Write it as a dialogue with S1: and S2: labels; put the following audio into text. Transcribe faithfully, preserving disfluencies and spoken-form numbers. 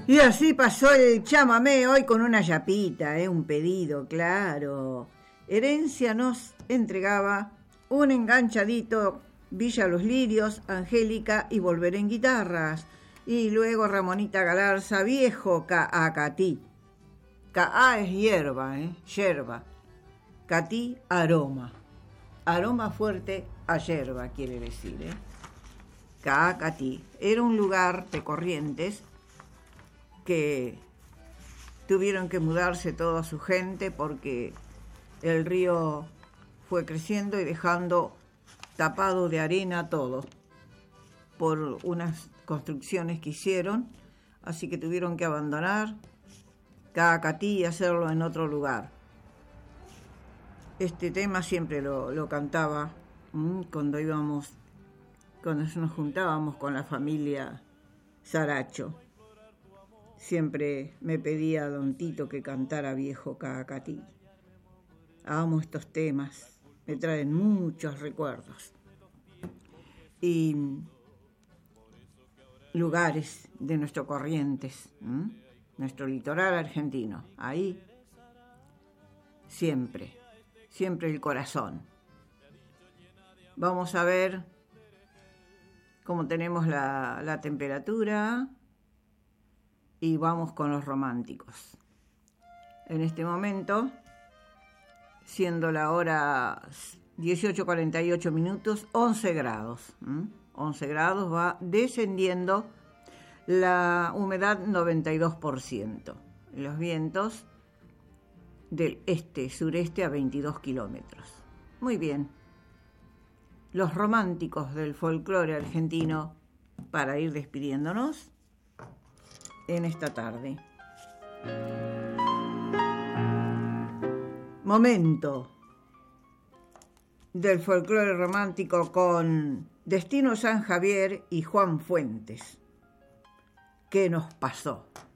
S1: Y así pasó el chamamé hoy con una yapita, ¿eh? Un pedido, claro. Herencia nos entregaba un enganchadito, Villa Los Lirios, Angélica y Volver en Guitarras. Y luego Ramonita Galarza, Viejo Caacatí. Caá es hierba, ¿eh? Yerba. Catí, aroma. Aroma fuerte a yerba, quiere decir, ¿eh? Caacatí. Era un lugar de Corrientes que tuvieron que mudarse toda su gente porque el río fue creciendo y dejando tapado de arena todo por unas construcciones que hicieron, así que tuvieron que abandonar Caacatí y hacerlo en otro lugar. Este tema siempre lo, lo cantaba ¿m? cuando íbamos, cuando nos juntábamos con la familia Saracho. Siempre me pedía a Don Tito que cantara Viejo Caacatí. Amo estos temas, me traen muchos recuerdos. Y lugares de nuestro Corrientes, ¿m? nuestro litoral argentino. Ahí, siempre, siempre el corazón. Vamos a ver cómo tenemos la, la temperatura. Y vamos con los románticos. En este momento, siendo la hora dieciocho cuarenta y ocho minutos, once grados. ¿Mm? once grados, va descendiendo la humedad noventa y dos por ciento. Los vientos del este-sureste a veintidós kilómetros. Muy bien. Los románticos del folclore argentino para ir despidiéndonos en esta tarde. Momento del folclore romántico con Destino San Javier y Juan Fuentes. ¿Qué nos pasó?